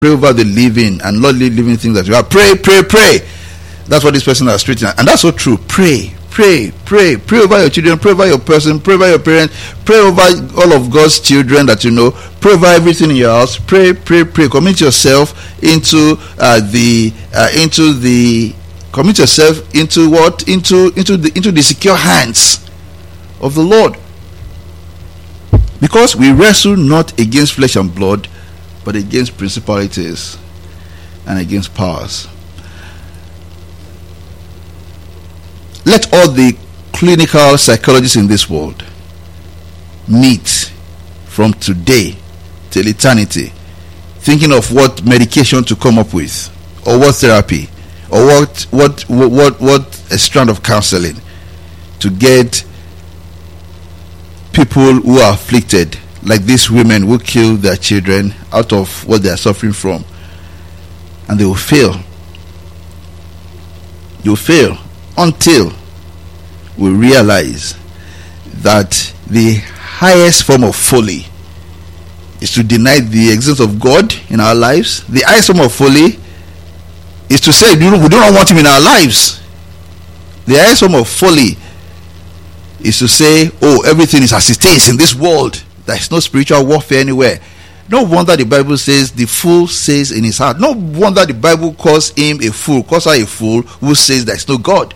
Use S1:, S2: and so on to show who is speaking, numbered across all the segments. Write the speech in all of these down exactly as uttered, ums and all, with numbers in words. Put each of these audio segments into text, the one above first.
S1: pray over the living and not living things that you are. Pray, pray, pray. That's what this person has written, and that's so true. Pray, pray, pray, pray over your children, pray over your person, pray over your parents, pray over all of God's children that you know. Pray over everything in your house. Pray, pray, pray. Commit yourself into uh, the uh, into the commit yourself into what into into the into the secure hands of the Lord, because we wrestle not against flesh and blood, but against principalities and against powers. Let all the clinical psychologists in this world meet from today till eternity, thinking of what medication to come up with, or what therapy, or what what what what a strand of counseling to get people who are afflicted, like these women who kill their children, out of what they are suffering from, and they will fail. You will fail until we realize that the highest form of folly is to deny the existence of God in our lives. The highest form of folly is to say we do not want him in our lives. The highest form of folly is to say, oh, everything is as it is in this world. There is no spiritual warfare anywhere. No wonder the Bible says the fool says in his heart. No wonder the Bible calls him a fool, calls her a fool who says there is no God.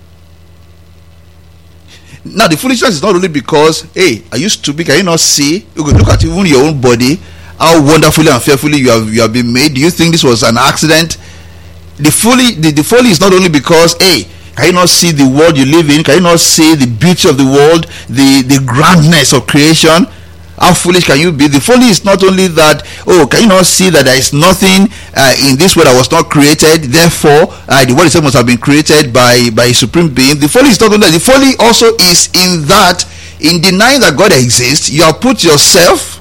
S1: Now the foolishness is not only because, hey, are you stupid? Can you not see? You could look at even your own body, how wonderfully and fearfully you have you have been made. Do you think this was an accident? The folly, the, the folly is not only because, hey, can you not see the world you live in? Can you not see the beauty of the world, the, the grandness of creation? How foolish can you be? The folly is not only that, oh, can you not see that there is nothing uh, in this world that was not created, therefore uh, the world itself must have been created by, by a supreme being. The folly is not only that, the folly also is in that, in denying that God exists, you have put yourself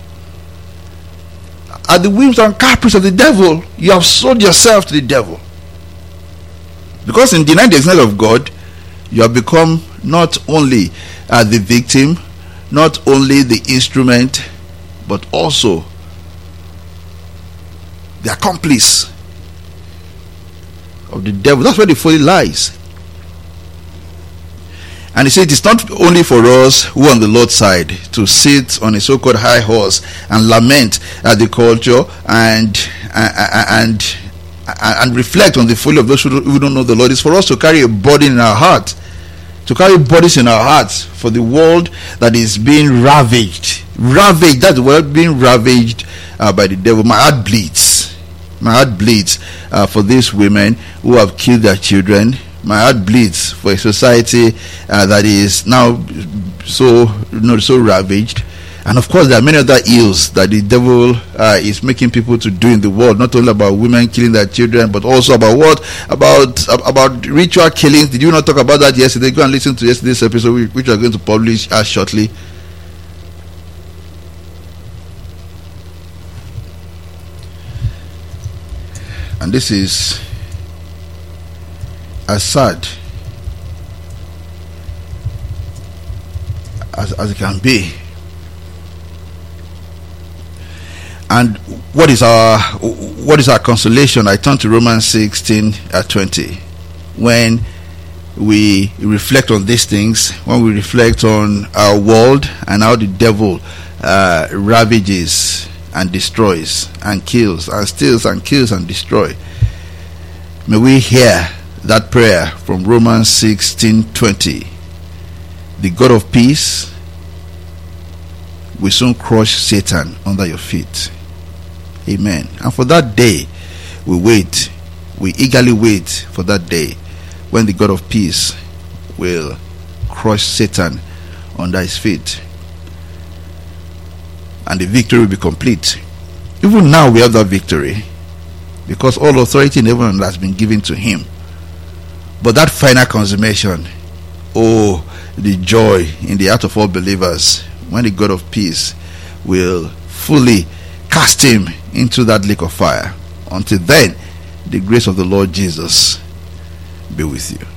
S1: at the whims and caprice of the devil. You have sold yourself to the devil. Because in denying the existence of God, you have become not only uh, the victim, not only the instrument, but also the accomplice of the devil. That's where the folly lies. And he said it's not only for us who are on the Lord's side to sit on a so-called high horse and lament at the culture and and and, and reflect on the folly of those who don't know the Lord. It's for us to carry a burden in our heart. To carry bodies in our hearts for the world that is being ravaged. Ravaged, that's the word, being ravaged uh, by the devil. My heart bleeds. My heart bleeds uh, for these women who have killed their children. My heart bleeds for a society uh, that is now so, you know, so ravaged. And of course, there are many other ills that the devil uh, is making people to do in the world. Not only about women killing their children, but also about what? About about ritual killings. Did you not talk about that yesterday? Go and listen to yesterday's episode, which we are going to publish uh, shortly. And this is as sad as, as it can be. And what is our what is our consolation? I turn to Romans sixteen at twenty. When we reflect on these things, when we reflect on our world and how the devil uh, ravages and destroys and kills and steals and kills and destroys, may we hear that prayer from Romans sixteen twenty. The God of peace will soon crush Satan under your feet. Amen. And for that day, we wait. We eagerly wait for that day when the God of peace will crush Satan under his feet. And the victory will be complete. Even now we have that victory, because all authority in heaven has been given to him. But that final consummation, oh, the joy in the heart of all believers when the God of peace will fully cast him into that lake of fire. Until then, the grace of the Lord Jesus be with you.